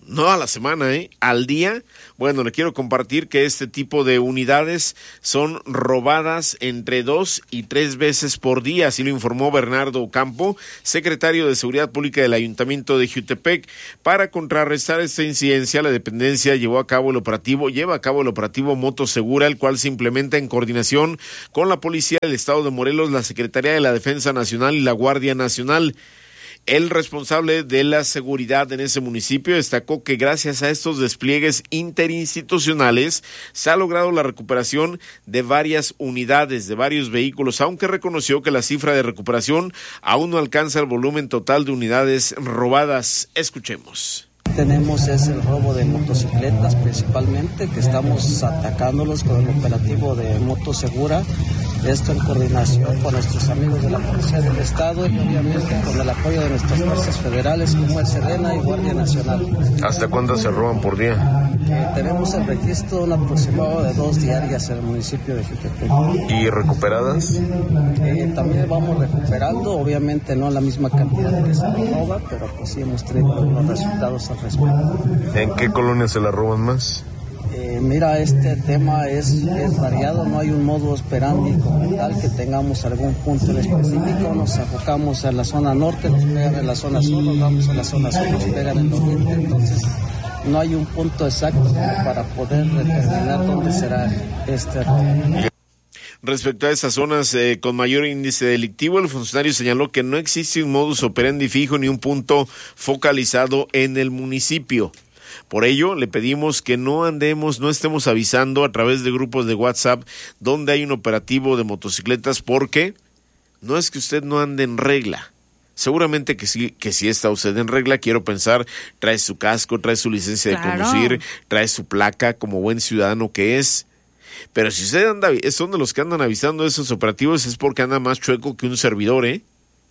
no a la semana, ¿eh? Al día. Bueno, le quiero compartir que este tipo de unidades son robadas entre dos y tres veces por día, así lo informó Bernardo Ocampo, secretario de Seguridad Pública del Ayuntamiento de Jiutepec. Para contrarrestar esta incidencia, la dependencia llevó a cabo el operativo, lleva a cabo el operativo Moto Segura, el cual se implementa en coordinación con la Policía del Estado de Morelos, la Secretaría de la Defensa Nacional y la Guardia Nacional. El responsable de la seguridad en ese municipio destacó que gracias a estos despliegues interinstitucionales se ha logrado la recuperación de varias unidades, de varios vehículos, aunque reconoció que la cifra de recuperación aún no alcanza el volumen total de unidades robadas. Escuchemos. Tenemos es el robo de motocicletas principalmente, que estamos atacándolos con el operativo de Moto Segura. Esto en coordinación con nuestros amigos de la Policía del Estado y obviamente con el apoyo de nuestras fuerzas federales como el Sedena y Guardia Nacional. ¿Hasta cuántas se roban por día? Eh, tenemos el registro un aproximado de dos diarias en el municipio de Jiutepec. ¿Y recuperadas? Eh, también vamos recuperando, obviamente no la misma cantidad que se roba, pero pues sí hemos tenido algunos resultados al respecto. ¿En qué colonia se la roban más? Eh, mira, este tema es, es variado, no hay un modus operandi como tal que tengamos algún punto en específico. Nos enfocamos en la zona norte, nos pegan en la zona sur, nos vamos a la zona sur, nos pegan en el oriente, entonces no hay un punto exacto para poder determinar dónde será este robo. Respecto a esas zonas eh, con mayor índice delictivo, el funcionario señaló que no existe un modus operandi fijo ni un punto focalizado en el municipio. Por ello, le pedimos que no andemos, no estemos avisando a través de grupos de WhatsApp donde hay un operativo de motocicletas, porque no es que usted no ande en regla. Seguramente que sí, que sí está usted en regla, quiero pensar, trae su casco, trae su licencia de claro. conducir, trae su placa como buen ciudadano que es. Pero si usted anda, son de los que andan avisando esos operativos, es porque anda más chueco que un servidor, ¿eh?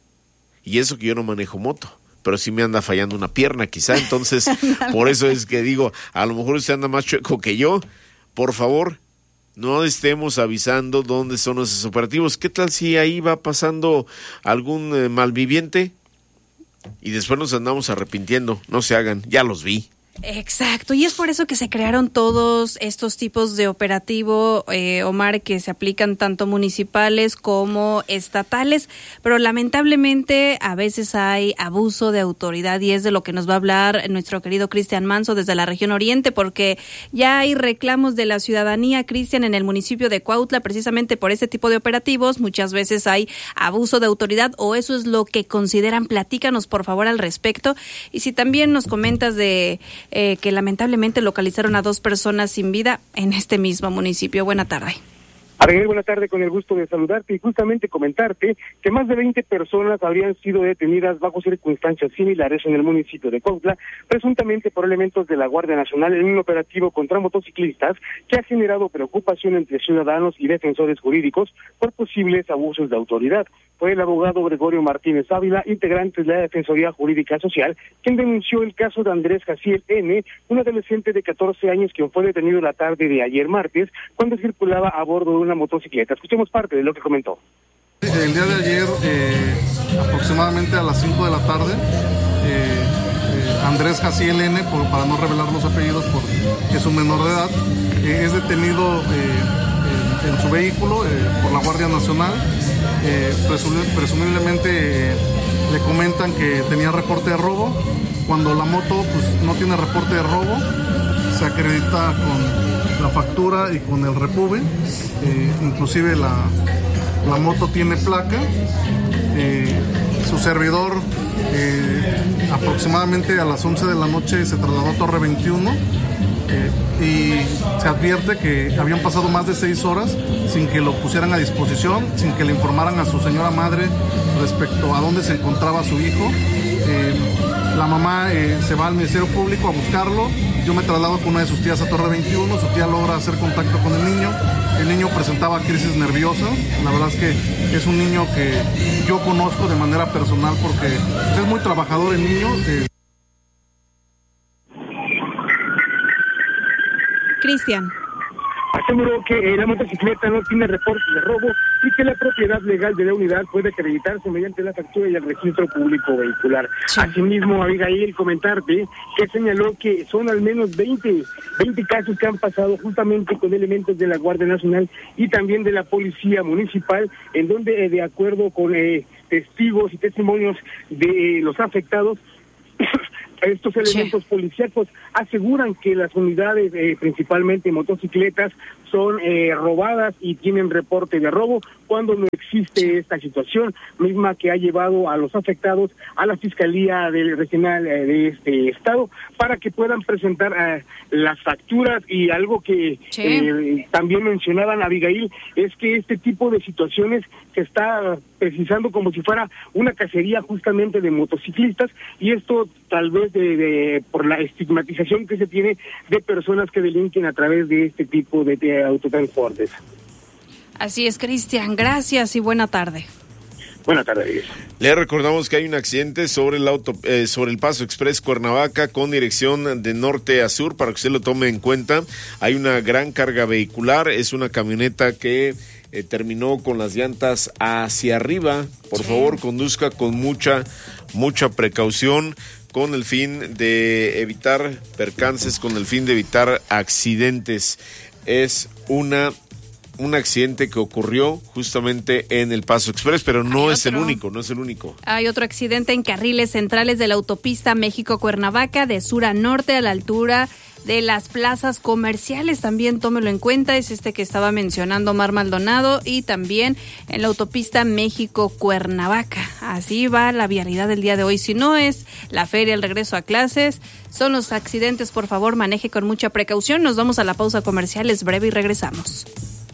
Y eso que yo no manejo moto, pero sí me anda fallando una pierna quizá, entonces por eso es que digo, a lo mejor usted anda más chueco que yo. Por favor, no estemos avisando dónde son esos operativos. ¿Qué tal si ahí va pasando algún eh, malviviente y después nos andamos arrepintiendo? No se hagan, ya los vi. Exacto, y es por eso que se crearon todos estos tipos de operativo, eh, Omar, que se aplican tanto municipales como estatales, pero lamentablemente a veces hay abuso de autoridad y es de lo que nos va a hablar nuestro querido Cristian Manso desde la región oriente, porque ya hay reclamos de la ciudadanía, Cristian, en el municipio de Cuautla, precisamente por este tipo de operativos. Muchas veces hay abuso de autoridad, o eso es lo que consideran. Platícanos por favor al respecto, y si también nos comentas de Eh, que lamentablemente localizaron a dos personas sin vida en este mismo municipio. Buena tarde. Argelia, buena tarde, con el gusto de saludarte y justamente comentarte que más de veinte personas habrían sido detenidas bajo circunstancias similares en el municipio de Cuautla, presuntamente por elementos de la Guardia Nacional en un operativo contra motociclistas que ha generado preocupación entre ciudadanos y defensores jurídicos por posibles abusos de autoridad. Fue el abogado Gregorio Martínez Ávila, integrante de la Defensoría Jurídica Social, quien denunció el caso de Andrés Jaciel N., un adolescente de catorce años quien fue detenido la tarde de ayer martes cuando circulaba a bordo de una motocicleta. Escuchemos parte de lo que comentó. El día de ayer, eh, aproximadamente a las cinco de la tarde, eh, eh, Andrés Jaciel N., por, para no revelar los apellidos porque es un menor de edad, eh, es detenido eh, en, en su vehículo eh, por la Guardia Nacional. Eh, presum- presumiblemente eh, le comentan que tenía reporte de robo. Cuando la moto pues no tiene reporte de robo, se acredita con la factura y con el repube. Eh, inclusive la, la moto tiene placa. Eh, su servidor eh, aproximadamente a las once de la noche se trasladó a Torre veintiuno. Eh, y se advierte que habían pasado más de seis horas sin que lo pusieran a disposición, sin que le informaran a su señora madre respecto a dónde se encontraba su hijo. Eh, la mamá eh, se va al Ministerio Público a buscarlo. Yo me traslado con una de sus tías a Torre veintiuno. Su tía logra hacer contacto con el niño. El niño presentaba crisis nerviosa. La verdad es que es un niño que yo conozco de manera personal porque es muy trabajador el niño. Eh, Cristian. aseguró que eh, la motocicleta no tiene reporte de robo y que la propiedad legal de la unidad puede acreditarse mediante la factura y el registro público vehicular. Sí. Asimismo, Abigail, comentarte que señaló que son al menos veinte, veinte casos que han pasado justamente con elementos de la Guardia Nacional y también de la Policía Municipal, en donde, eh, de acuerdo con eh, testigos y testimonios de eh, los afectados, estos elementos sí. policíacos aseguran que las unidades, eh, principalmente motocicletas, son eh, robadas y tienen reporte de robo cuando no existe sí. esta situación, misma que ha llevado a los afectados a la Fiscalía del Regional eh, de este estado para que puedan presentar eh, las facturas. Y algo que sí. eh, también mencionaban, Abigail, es que este tipo de situaciones se está precisando como si fuera una cacería justamente de motociclistas, y esto tal vez de, de por la estigmatización que se tiene de personas que delinquen a través de este tipo de, de autotransportes. Así es, Cristian, gracias y buena tarde. Buenas tardes. Le recordamos que hay un accidente sobre el auto, eh, sobre el Paso Express Cuernavaca con dirección de norte a sur, para que usted lo tome en cuenta. Hay una gran carga vehicular, es una camioneta que eh, terminó con las llantas hacia arriba. Por sí. favor, conduzca con mucha, mucha precaución, con el fin de evitar percances, con el fin de evitar accidentes. Es una un accidente que ocurrió justamente en el Paso Express, pero no es el único, no es el único. Hay otro accidente en carriles centrales de la autopista México-Cuernavaca, de sur a norte, a la altura de las plazas comerciales. También tómelo en cuenta, es este que estaba mencionando Omar Maldonado, y también en la autopista México-Cuernavaca. Así va la vialidad del día de hoy. Si no es la feria, el regreso a clases, son los accidentes. Por favor, maneje con mucha precaución. Nos vamos a la pausa comercial, es breve y regresamos.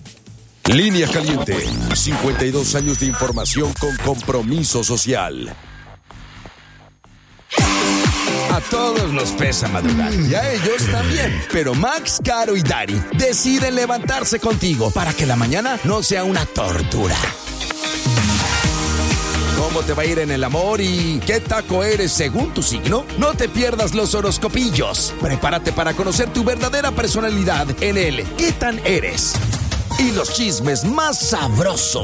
Línea Caliente, cincuenta y dos años de información con compromiso social. A todos nos pesa madrugar, y a ellos también. Pero Max, Caro y Dari deciden levantarse contigo para que la mañana no sea una tortura. ¿Cómo te va a ir en el amor y qué taco eres según tu signo? No te pierdas los horoscopillos. Prepárate para conocer tu verdadera personalidad en el ¿Qué tan eres? Y los chismes más sabrosos